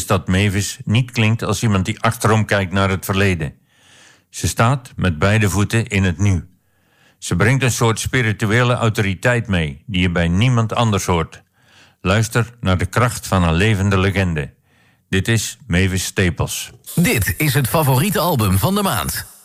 dat Mavis niet klinkt als iemand die achterom kijkt naar het verleden. Ze staat met beide voeten in het nu. Ze brengt een soort spirituele autoriteit mee, die je bij niemand anders hoort. Luister naar de kracht van een levende legende. Dit is Mavis Staples. Dit is het favoriete album van de maand.